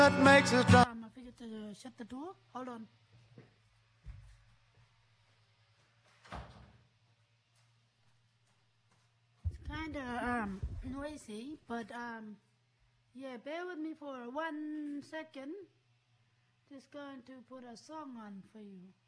that makes us I forget to shut the door. Hold on. It's kind of noisy, but yeah, bear with me for 1 second. Just going to put a song on for you.